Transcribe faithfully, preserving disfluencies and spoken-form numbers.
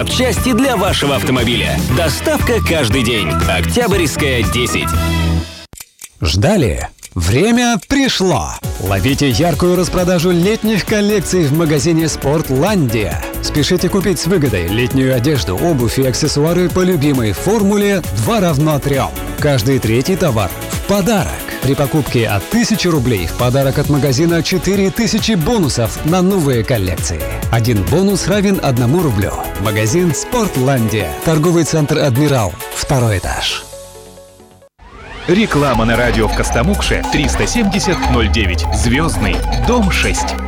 Части для вашего автомобиля. Доставка каждый день. Октябрьская, десять. Ждали? Время пришло! Ловите яркую распродажу летних коллекций в магазине «Спортландия». Спешите купить с выгодой летнюю одежду, обувь и аксессуары по любимой формуле два равно трем. Каждый третий товар в подарок. При покупке от тысячи рублей в подарок от магазина четыре тысячи бонусов на новые коллекции. Один бонус равен одному рублю. Магазин «Спортландия». Торговый центр «Адмирал». Второй этаж. Реклама на радио в Костомукше триста семьдесят ноль девять. Звездный. Дом шесть.